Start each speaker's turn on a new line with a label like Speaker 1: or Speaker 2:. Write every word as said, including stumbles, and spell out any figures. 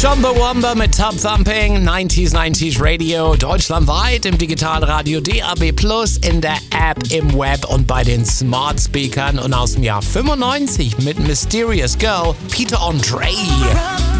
Speaker 1: Chumbawamba mit Top Thumping, neunzig neunzig Radio, deutschlandweit im Digitalradio D A B plus, in der App, im Web und bei den Smart Speakern und aus dem Jahr fünfundneunzig mit Mysterious Girl, Peter Andre.